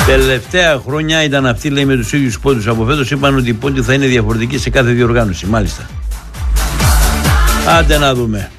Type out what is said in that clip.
Τελευταία χρόνια ήταν αυτή, λέει, με τους ίδιους πόντους. Από φέτος είπαν ότι οι πόντοι θα είναι διαφορετικοί σε κάθε διοργάνωση. Μάλιστα. Άντε να δούμε.